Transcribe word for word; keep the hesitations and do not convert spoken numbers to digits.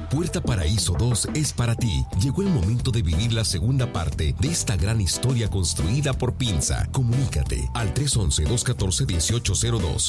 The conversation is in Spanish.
Puerta Paraíso dos es para ti. Llegó el momento de vivir la segunda parte de esta gran historia construida por Pinza. Comunícate al tres once, dos catorce, dieciocho cero dos